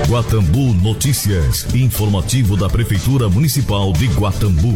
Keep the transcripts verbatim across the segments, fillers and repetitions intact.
Guatambu Notícias, informativo da Prefeitura Municipal de Guatambu.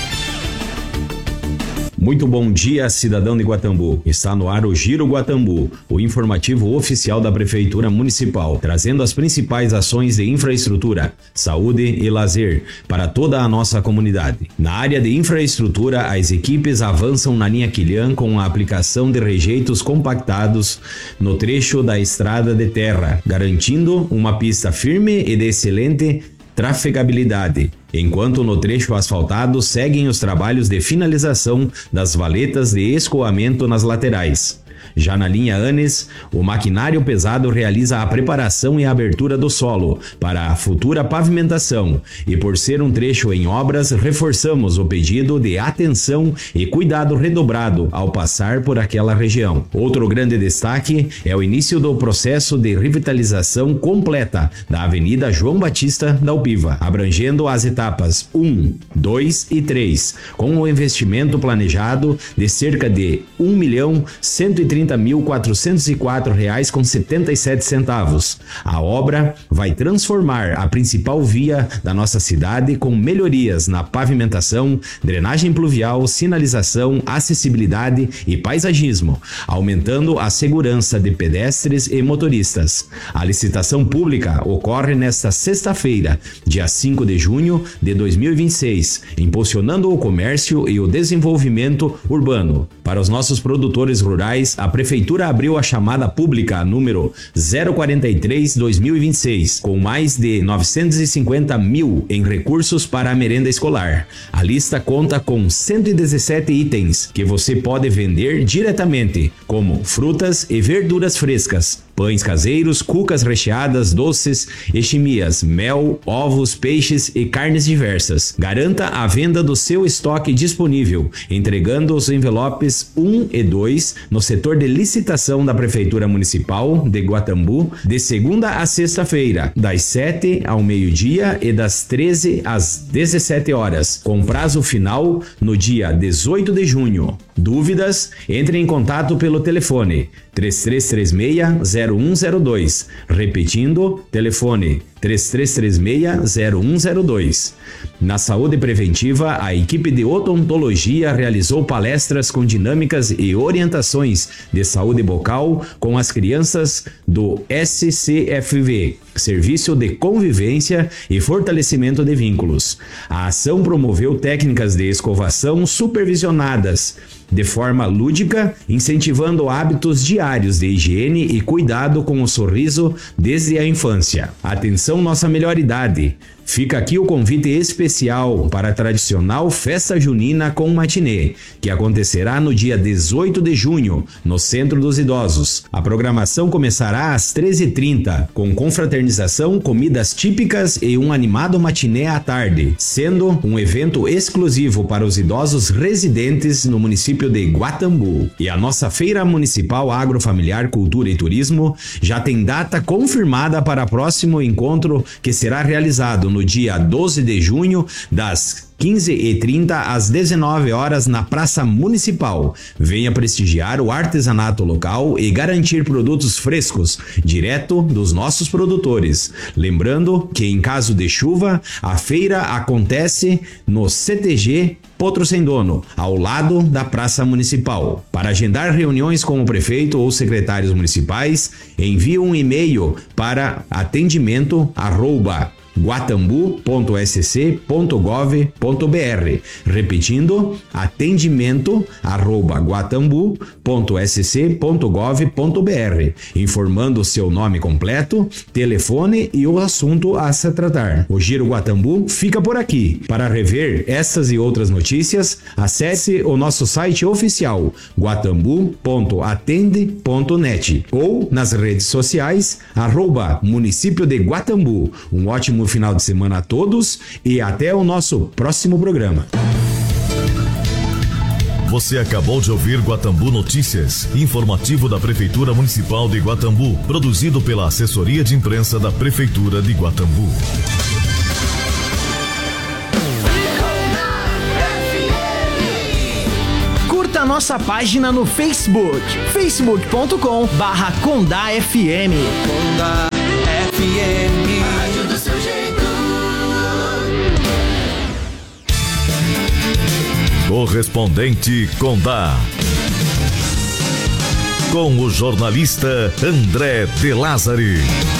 Muito bom dia, cidadão de Guatambu. Está no ar o Giro Guatambu, o informativo oficial da Prefeitura Municipal, trazendo as principais ações de infraestrutura, saúde e lazer para toda a nossa comunidade. Na área de infraestrutura, as equipes avançam na linha Quilhã com a aplicação de rejeitos compactados no trecho da estrada de terra, garantindo uma pista firme e de excelente trafegabilidade, enquanto no trecho asfaltado seguem os trabalhos de finalização das valetas de escoamento nas laterais. Já na linha Anes, o maquinário pesado realiza a preparação e a abertura do solo para a futura pavimentação e, por ser um trecho em obras, reforçamos o pedido de atenção e cuidado redobrado ao passar por aquela região. Outro grande destaque é o início do processo de revitalização completa da Avenida João Batista da Alpiva, abrangendo as etapas um, dois e três, com o investimento planejado de cerca de um milhão cento e trinta mil quatrocentos e quatro reais com setenta e sete centavos. A obra vai transformar a principal via da nossa cidade com melhorias na pavimentação, drenagem pluvial, sinalização, acessibilidade e paisagismo, aumentando a segurança de pedestres e motoristas. A licitação pública ocorre nesta sexta-feira, dia cinco de junho de dois mil e vinte e seis, impulsionando o comércio e o desenvolvimento urbano. Para os nossos produtores rurais, a Prefeitura abriu a chamada pública número zero quarenta e três barra dois mil e vinte e seis, com mais de novecentos e cinquenta mil em recursos para a merenda escolar. A lista conta com cento e dezessete itens que você pode vender diretamente, como frutas e verduras frescas, pães caseiros, cucas recheadas, doces, echimias, mel, ovos, peixes e carnes diversas. Garanta a venda do seu estoque disponível, entregando os envelopes um e dois no setor de licitação da Prefeitura Municipal de Guatambu, de segunda a sexta-feira, das sete ao meio-dia e das treze às dezessete horas, com prazo final no dia dezoito de junho. Dúvidas? Entre em contato pelo telefone três três três seis zero um zero dois. Repetindo, telefone três três três seis zero um zero dois. Na saúde preventiva, a equipe de odontologia realizou palestras com dinâmicas e orientações de saúde bucal com as crianças do S C F V, Serviço de Convivência e Fortalecimento de Vínculos. A ação promoveu técnicas de escovação supervisionadas de forma lúdica, incentivando hábitos diários de higiene e cuidado com o sorriso desde a infância. Atenção, nossa melhor idade! Fica aqui o convite especial para a tradicional Festa Junina com Matinê, que acontecerá no dia dezoito de junho, no Centro dos Idosos. A programação começará às treze e trinta, com confraternização, comidas típicas e um animado matinê à tarde, sendo um evento exclusivo para os idosos residentes no município de Guatambu. E a nossa Feira Municipal Agrofamiliar Cultura e Turismo já tem data confirmada para o próximo encontro, que será realizado no dia doze de junho, das quinze e trinta às dezenove horas na Praça Municipal. Venha prestigiar o artesanato local e garantir produtos frescos, direto dos nossos produtores. Lembrando que, em caso de chuva, a feira acontece no C T G Potro Sem Dono, ao lado da Praça Municipal. Para agendar reuniões com o prefeito ou secretários municipais, envie um e-mail para atendimento arroba guatambu ponto s c ponto gov ponto b r. Repetindo, atendimento arroba guatambu ponto s c ponto gov ponto b r, informando o seu nome completo, telefone e o assunto a se tratar. O Giro Guatambu fica por aqui. Para rever essas e outras notícias, acesse o nosso site oficial guatambu ponto atende ponto net ou nas redes sociais arroba município de Guatambu. Um ótimo final de semana a todos e até o nosso próximo programa. Você acabou de ouvir Guatambu Notícias, informativo da Prefeitura Municipal de Guatambu, produzido pela Assessoria de Imprensa da Prefeitura de Guatambu. Curta a nossa página no Facebook, facebook ponto com barra Condá F M. Condá F M. Correspondente Condá. Com o jornalista André de Lázari.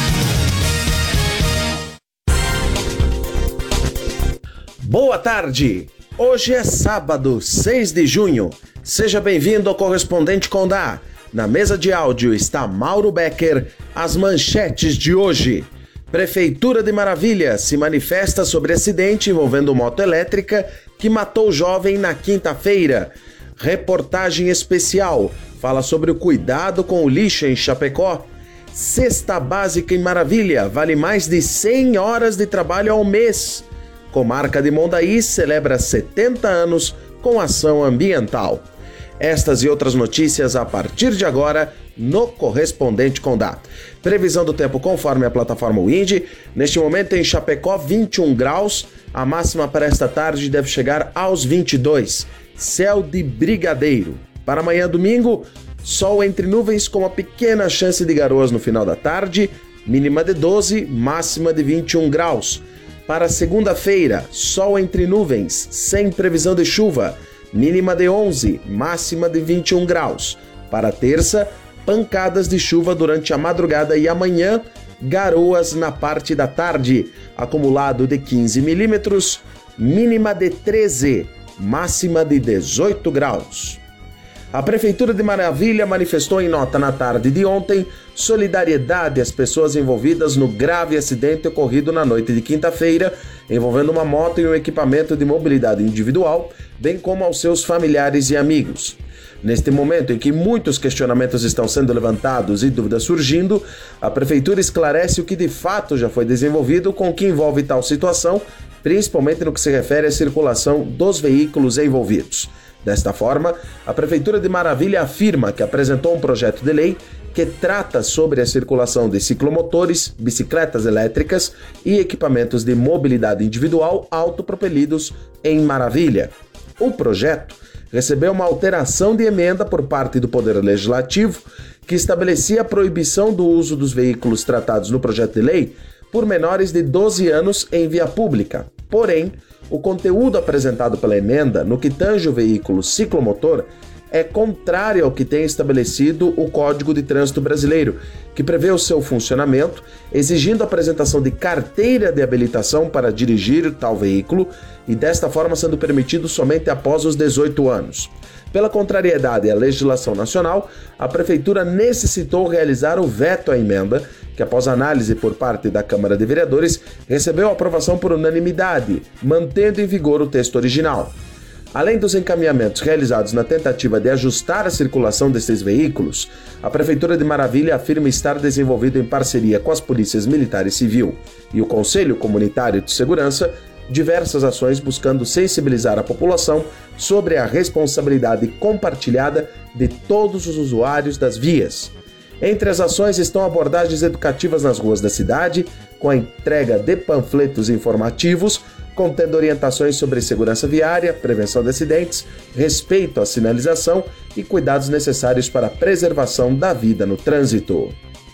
Boa tarde! Hoje é sábado, seis de junho. Seja bem-vindo ao Correspondente Condá. Na mesa de áudio está Mauro Becker. As manchetes de hoje. Prefeitura de Maravilha se manifesta sobre acidente envolvendo moto elétrica que matou jovem na quinta-feira. Reportagem especial fala sobre o cuidado com o lixo em Chapecó. Cesta básica em Maravilha vale mais de cem horas de trabalho ao mês. Comarca de Mondaí celebra setenta anos com ação ambiental. Estas e outras notícias a partir de agora no Correspondente Condá. Previsão do tempo conforme a plataforma Wind. Neste momento em Chapecó, vinte e um graus. A máxima para esta tarde deve chegar aos vinte e dois. Céu de brigadeiro. Para amanhã, domingo, sol entre nuvens com uma pequena chance de garoas no final da tarde. Mínima de doze, máxima de vinte e um graus. Para segunda-feira, sol entre nuvens, sem previsão de chuva. Mínima de onze, máxima de vinte e um graus. Para terça, pancadas de chuva durante a madrugada e amanhã, garoas na parte da tarde. Acumulado de quinze milímetros, mínima de treze, máxima de dezoito graus. A Prefeitura de Maravilha manifestou em nota na tarde de ontem solidariedade às pessoas envolvidas no grave acidente ocorrido na noite de quinta-feira, envolvendo uma moto e um equipamento de mobilidade individual, bem como aos seus familiares e amigos. Neste momento em que muitos questionamentos estão sendo levantados e dúvidas surgindo, a Prefeitura esclarece o que de fato já foi desenvolvido com o que envolve tal situação, principalmente no que se refere à circulação dos veículos envolvidos. Desta forma, a Prefeitura de Maravilha afirma que apresentou um projeto de lei que trata sobre a circulação de ciclomotores, bicicletas elétricas e equipamentos de mobilidade individual autopropelidos em Maravilha. O projeto recebeu uma alteração de emenda por parte do Poder Legislativo que estabelecia a proibição do uso dos veículos tratados no projeto de lei por menores de doze anos em via pública. Porém, o conteúdo apresentado pela emenda, no que tange o veículo ciclomotor, é contrário ao que tem estabelecido o Código de Trânsito Brasileiro, que prevê o seu funcionamento, exigindo a apresentação de carteira de habilitação para dirigir tal veículo e desta forma sendo permitido somente após os dezoito anos. Pela contrariedade à legislação nacional, a Prefeitura necessitou realizar o veto à emenda, que após análise por parte da Câmara de Vereadores, recebeu aprovação por unanimidade, mantendo em vigor o texto original. Além dos encaminhamentos realizados na tentativa de ajustar a circulação desses veículos, a Prefeitura de Maravilha afirma estar desenvolvendo em parceria com as polícias militar e civil e o Conselho Comunitário de Segurança diversas ações buscando sensibilizar a população sobre a responsabilidade compartilhada de todos os usuários das vias. Entre as ações estão abordagens educativas nas ruas da cidade, com a entrega de panfletos informativos, contendo orientações sobre segurança viária, prevenção de acidentes, respeito à sinalização e cuidados necessários para a preservação da vida no trânsito.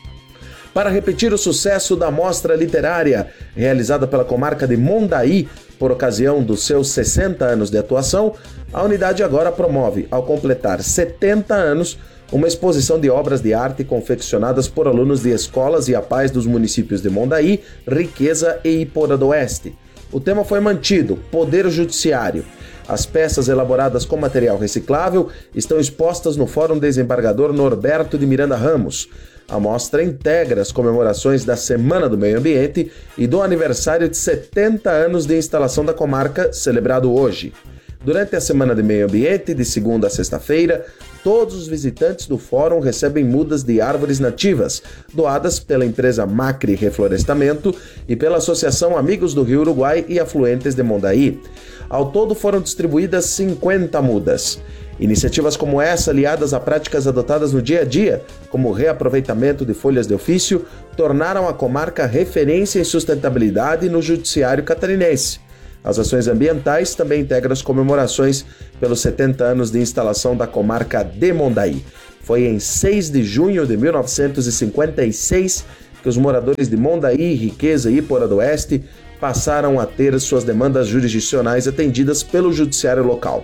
Para repetir o sucesso da mostra literária realizada pela comarca de Mondaí por ocasião dos seus sessenta anos de atuação, a unidade agora promove, ao completar setenta anos, uma exposição de obras de arte confeccionadas por alunos de escolas e A P A S dos municípios de Mondaí, Riqueza e Iporã do Oeste. O tema foi mantido, Poder Judiciário. As peças elaboradas com material reciclável estão expostas no Fórum Desembargador Norberto de Miranda Ramos. A mostra integra as comemorações da Semana do Meio Ambiente e do aniversário de setenta anos de instalação da comarca, celebrado hoje. Durante a Semana de Meio Ambiente, de segunda a sexta-feira, todos os visitantes do fórum recebem mudas de árvores nativas, doadas pela empresa Macri Reflorestamento e pela Associação Amigos do Rio Uruguai e Afluentes de Mondaí. Ao todo foram distribuídas cinquenta mudas. Iniciativas como essa, aliadas a práticas adotadas no dia a dia, como o reaproveitamento de folhas de ofício, tornaram a comarca referência em sustentabilidade no judiciário catarinense. As ações ambientais também integram as comemorações pelos setenta anos de instalação da comarca de Mondaí. Foi em seis de junho de mil novecentos e cinquenta e seis que os moradores de Mondaí, Riqueza e Iporã do Oeste passaram a ter suas demandas jurisdicionais atendidas pelo judiciário local.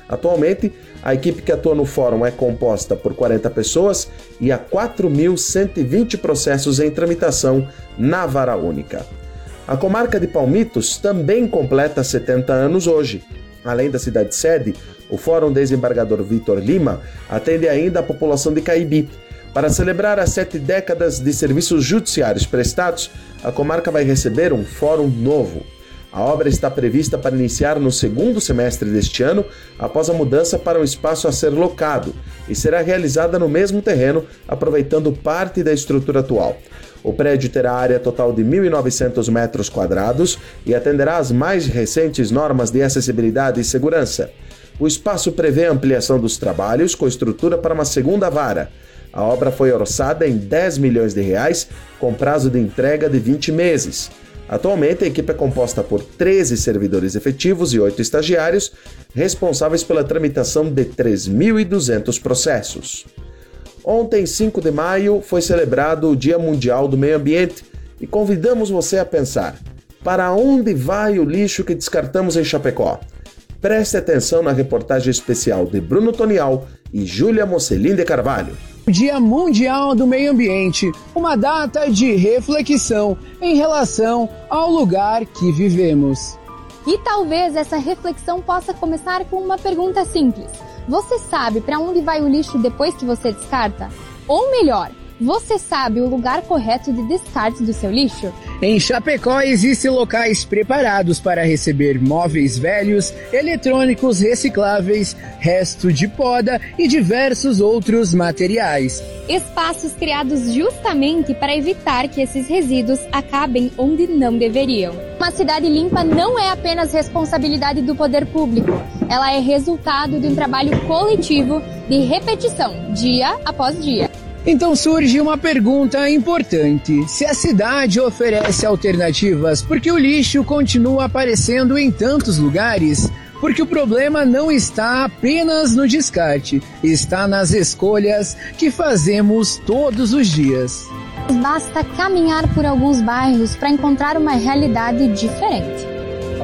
Atualmente, a equipe que atua no fórum é composta por quarenta pessoas e há quatro mil cento e vinte processos em tramitação na vara única. A comarca de Palmitos também completa setenta anos hoje. Além da cidade-sede, o Fórum Desembargador Vitor Lima atende ainda a população de Caibi. Para celebrar as sete décadas de serviços judiciários prestados, a comarca vai receber um fórum novo. A obra está prevista para iniciar no segundo semestre deste ano, após a mudança para um espaço a ser locado, e será realizada no mesmo terreno, aproveitando parte da estrutura atual. O prédio terá área total de mil e novecentos metros quadrados e atenderá às mais recentes normas de acessibilidade e segurança. O espaço prevê a ampliação dos trabalhos com estrutura para uma segunda vara. A obra foi orçada em dez milhões de reais, com prazo de entrega de vinte meses. Atualmente, a equipe é composta por treze servidores efetivos e oito estagiários, responsáveis pela tramitação de três mil e duzentos processos. Ontem, cinco de maio, foi celebrado o Dia Mundial do Meio Ambiente e convidamos você a pensar: para onde vai o lixo que descartamos em Chapecó? Preste atenção na reportagem especial de Bruno Tonial e Júlia Mocelin de Carvalho. Dia Mundial do Meio Ambiente, uma data de reflexão em relação ao lugar que vivemos. E talvez essa reflexão possa começar com uma pergunta simples. Você sabe para onde vai o lixo depois que você descarta? Ou melhor, você sabe o lugar correto de descarte do seu lixo? Em Chapecó existem locais preparados para receber móveis velhos, eletrônicos recicláveis, resto de poda e diversos outros materiais. Espaços criados justamente para evitar que esses resíduos acabem onde não deveriam. Uma cidade limpa não é apenas responsabilidade do poder público, ela é resultado de um trabalho coletivo de repetição, dia após dia. Então surge uma pergunta importante: se a cidade oferece alternativas, por que o lixo continua aparecendo em tantos lugares? Porque o problema não está apenas no descarte, está nas escolhas que fazemos todos os dias. Basta caminhar por alguns bairros para encontrar uma realidade diferente.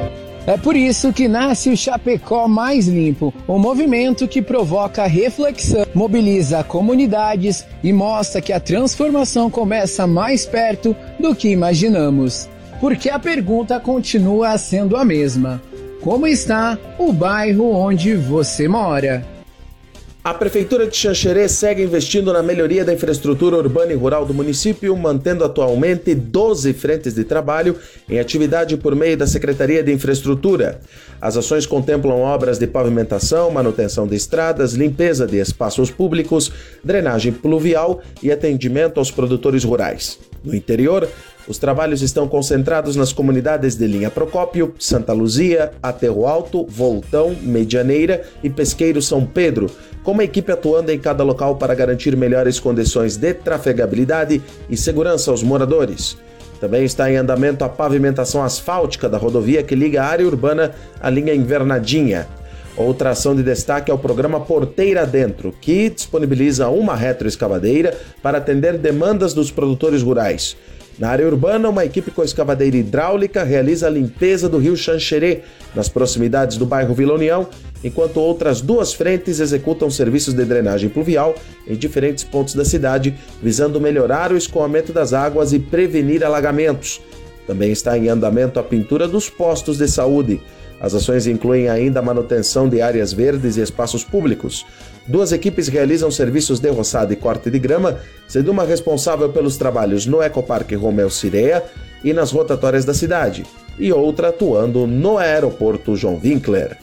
É por isso que nasce o Chapecó Mais Limpo, um movimento que provoca reflexão, mobiliza comunidades e mostra que a transformação começa mais perto do que imaginamos. Porque a pergunta continua sendo a mesma: como está o bairro onde você mora? A Prefeitura de Xanxerê segue investindo na melhoria da infraestrutura urbana e rural do município, mantendo atualmente doze frentes de trabalho em atividade por meio da Secretaria de Infraestrutura. As ações contemplam obras de pavimentação, manutenção de estradas, limpeza de espaços públicos, drenagem pluvial e atendimento aos produtores rurais. No interior, os trabalhos estão concentrados nas comunidades de Linha Procópio, Santa Luzia, Aterro Alto, Voltão, Medianeira e Pesqueiro São Pedro, com uma equipe atuando em cada local para garantir melhores condições de trafegabilidade e segurança aos moradores. Também está em andamento a pavimentação asfáltica da rodovia que liga a área urbana à linha Invernadinha. Outra ação de destaque é o programa Porteira Dentro, que disponibiliza uma retroescavadeira para atender demandas dos produtores rurais. Na área urbana, uma equipe com escavadeira hidráulica realiza a limpeza do rio Xanxerê, nas proximidades do bairro Vila União, enquanto outras duas frentes executam serviços de drenagem pluvial em diferentes pontos da cidade, visando melhorar o escoamento das águas e prevenir alagamentos. Também está em andamento a pintura dos postos de saúde. As ações incluem ainda a manutenção de áreas verdes e espaços públicos. Duas equipes realizam serviços de roçada e corte de grama, sendo uma responsável pelos trabalhos no Ecoparque Romeu Cireia e nas rotatórias da cidade, e outra atuando no aeroporto João Winkler.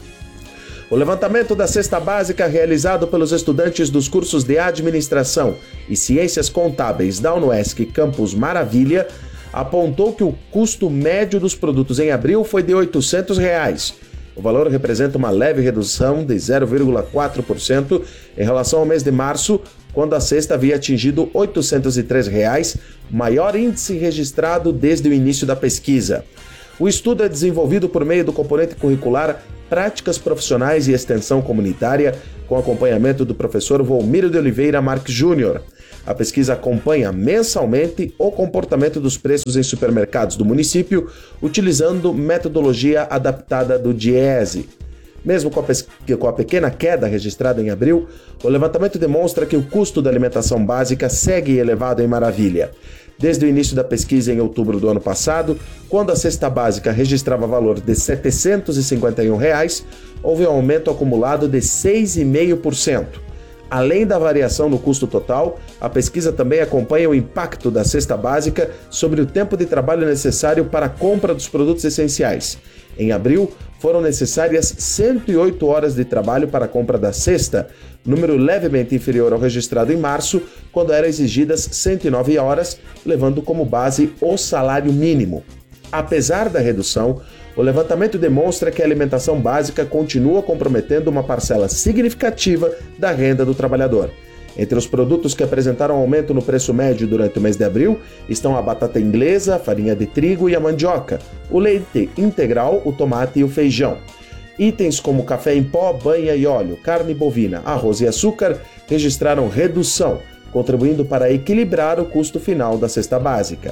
O levantamento da cesta básica realizado pelos estudantes dos cursos de Administração e Ciências Contábeis da UNOESC Campus Maravilha apontou que o custo médio dos produtos em abril foi de oitocentos reais. O valor representa uma leve redução de zero vírgula quatro por cento em relação ao mês de março, quando a cesta havia atingido oitocentos e três reais, maior índice registrado desde o início da pesquisa. O estudo é desenvolvido por meio do componente curricular Práticas Profissionais e Extensão Comunitária, com acompanhamento do professor Volmiro de Oliveira Marques Júnior. A pesquisa acompanha mensalmente o comportamento dos preços em supermercados do município, utilizando metodologia adaptada do DIEESE. Mesmo com a, pes- com a pequena queda registrada em abril, o levantamento demonstra que o custo da alimentação básica segue elevado em Maravilha. Desde o início da pesquisa em outubro do ano passado, quando a cesta básica registrava valor de setecentos e cinquenta e um reais, houve um aumento acumulado de seis vírgula cinco por cento. Além da variação no custo total, a pesquisa também acompanha o impacto da cesta básica sobre o tempo de trabalho necessário para a compra dos produtos essenciais. Em abril, foram necessárias cento e oito horas de trabalho para a compra da cesta, número levemente inferior ao registrado em março, quando eram exigidas cento e nove horas, levando como base o salário mínimo. Apesar da redução, o levantamento demonstra que a alimentação básica continua comprometendo uma parcela significativa da renda do trabalhador. Entre os produtos que apresentaram aumento no preço médio durante o mês de abril estão a batata inglesa, a farinha de trigo e a mandioca, o leite integral, o tomate e o feijão. Itens como café em pó, banha e óleo, carne bovina, arroz e açúcar registraram redução, contribuindo para equilibrar o custo final da cesta básica.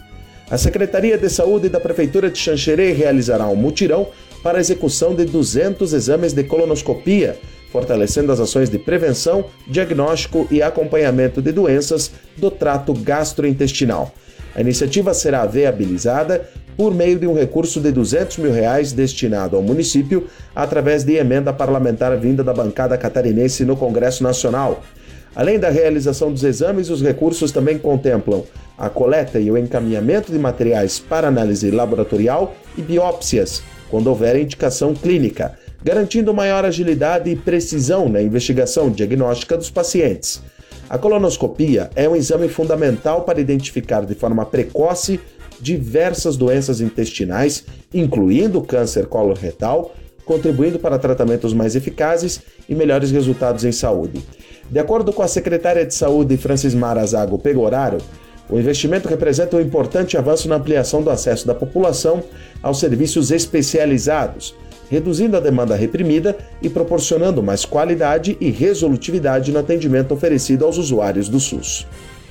A Secretaria de Saúde da Prefeitura de Xanxerê realizará um mutirão para a execução de duzentos exames de colonoscopia, fortalecendo as ações de prevenção, diagnóstico e acompanhamento de doenças do trato gastrointestinal. A iniciativa será viabilizada por meio de um recurso de duzentos mil reais destinado ao município através de emenda parlamentar vinda da bancada catarinense no Congresso Nacional. Além da realização dos exames, os recursos também contemplam a coleta e o encaminhamento de materiais para análise laboratorial e biópsias, quando houver indicação clínica, garantindo maior agilidade e precisão na investigação diagnóstica dos pacientes. A colonoscopia é um exame fundamental para identificar de forma precoce diversas doenças intestinais, incluindo o câncer coloretal, contribuindo para tratamentos mais eficazes e melhores resultados em saúde. De acordo com a secretária de Saúde, Francismara Zago Pegoraro, o investimento representa um importante avanço na ampliação do acesso da população aos serviços especializados, reduzindo a demanda reprimida e proporcionando mais qualidade e resolutividade no atendimento oferecido aos usuários do SUS.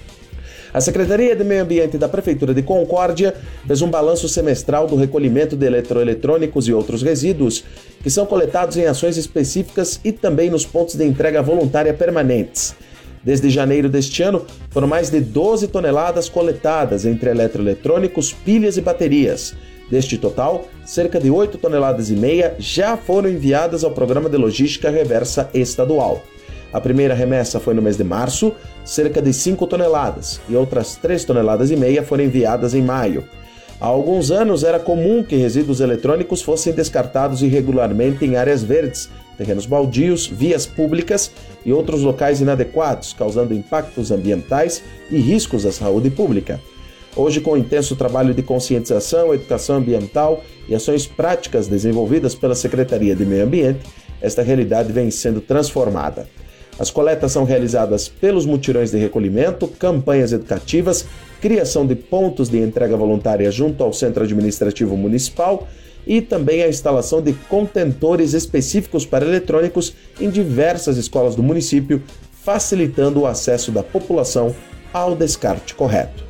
A Secretaria de Meio Ambiente da Prefeitura de Concórdia fez um balanço semestral do recolhimento de eletroeletrônicos e outros resíduos que são coletados em ações específicas e também nos pontos de entrega voluntária permanentes. Desde janeiro deste ano, foram mais de doze toneladas coletadas entre eletroeletrônicos, pilhas e baterias. Deste total, cerca de oito toneladas e meia já foram enviadas ao Programa de Logística Reversa Estadual. A primeira remessa foi no mês de março, cerca de cinco toneladas, e outras três toneladas e meia foram enviadas em maio. Há alguns anos era comum que resíduos eletrônicos fossem descartados irregularmente em áreas verdes, terrenos baldios, vias públicas e outros locais inadequados, causando impactos ambientais e riscos à saúde pública. Hoje, com o intenso trabalho de conscientização, educação ambiental e ações práticas desenvolvidas pela Secretaria de Meio Ambiente, esta realidade vem sendo transformada. As coletas são realizadas pelos mutirões de recolhimento, campanhas educativas, criação de pontos de entrega voluntária junto ao Centro Administrativo Municipal e também a instalação de contentores específicos para eletrônicos em diversas escolas do município, facilitando o acesso da população ao descarte correto.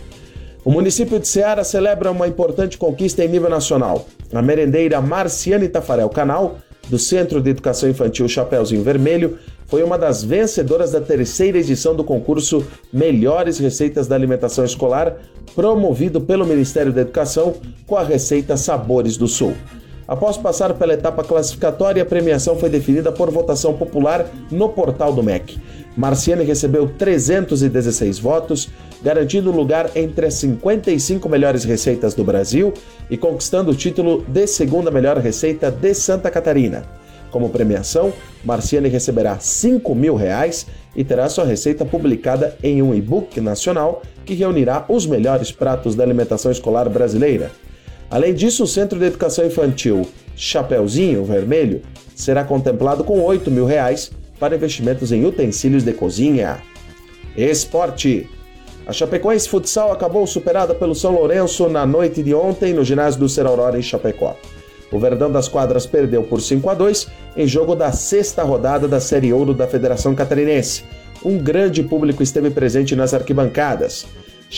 O município de Ceará celebra uma importante conquista em nível nacional. A merendeira Marciane Tafarel Canal, do Centro de Educação Infantil Chapeuzinho Vermelho, foi uma das vencedoras da terceira edição do concurso Melhores Receitas da Alimentação Escolar, promovido pelo Ministério da Educação com a receita Sabores do Sul. Após passar pela etapa classificatória, a premiação foi definida por votação popular no portal do M E C. Marciane recebeu trezentos e dezesseis votos, garantindo lugar entre as cinquenta e cinco melhores receitas do Brasil e conquistando o título de segunda melhor receita de Santa Catarina. Como premiação, Marciane receberá cinco mil reais e terá sua receita publicada em um e-book nacional que reunirá os melhores pratos da alimentação escolar brasileira. Além disso, o Centro de Educação Infantil Chapeuzinho Vermelho será contemplado com oito mil reais para investimentos em utensílios de cozinha. Esporte. A Chapecoense Futsal acabou superada pelo São Lourenço na noite de ontem no ginásio do Ser Aurora em Chapecó. O Verdão das Quadras perdeu por cinco a dois em jogo da sexta rodada da Série Ouro da Federação Catarinense. Um grande público esteve presente nas arquibancadas.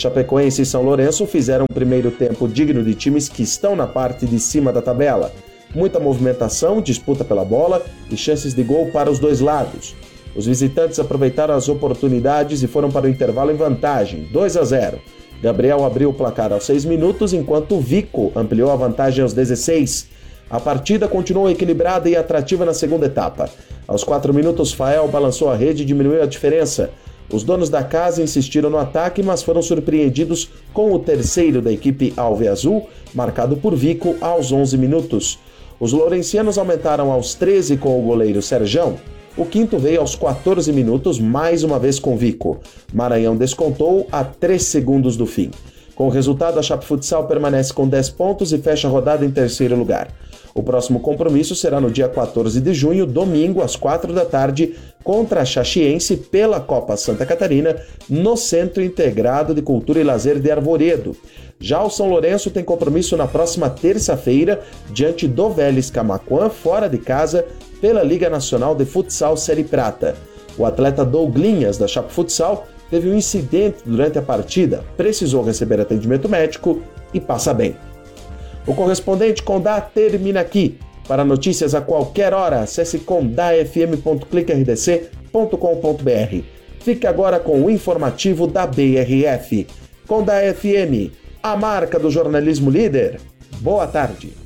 Chapecoense e São Lourenço fizeram um primeiro tempo digno de times que estão na parte de cima da tabela. muita movimentação, disputa pela bola e chances de gol para os dois lados. Os visitantes aproveitaram as oportunidades e foram para o intervalo em vantagem, dois a zero. Gabriel abriu o placar aos seis minutos, enquanto o Vico ampliou a vantagem aos dezesseis. A partida continuou equilibrada e atrativa na segunda etapa. Aos quatro minutos, Fael balançou a rede e diminuiu a diferença. Os donos da casa insistiram no ataque, mas foram surpreendidos com o terceiro da equipe alveazul, marcado por Vico aos onze minutos. Os lourencianos aumentaram aos treze com o goleiro Serjão. O quinto veio aos quatorze minutos, mais uma vez com Vico. Maranhão descontou a três segundos do fim. Com o resultado, a Chape Futsal permanece com dez pontos e fecha a rodada em terceiro lugar. O próximo compromisso será no dia quatorze de junho, domingo, às quatro da tarde, contra a Xaxiense pela Copa Santa Catarina, no Centro Integrado de Cultura e Lazer de Arvoredo. Já o São Lourenço tem compromisso na próxima terça-feira, diante do Vélez Camaquã, fora de casa, pela Liga Nacional de Futsal Série Prata. O atleta Douglinhas, da Chape Futsal, teve um incidente durante a partida, precisou receber atendimento médico e passa bem. O correspondente Condá termina aqui. Para notícias a qualquer hora, acesse condá f m ponto clique r d c ponto com ponto b r. Fique agora com o informativo da B R F. Condá F M, a marca do jornalismo líder. Boa tarde.